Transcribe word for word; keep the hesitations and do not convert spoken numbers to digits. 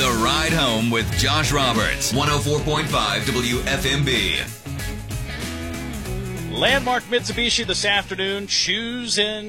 The Ride Home with Josh Roberts, one oh four point five W F M B. Landmark Mitsubishi this afternoon. Choose and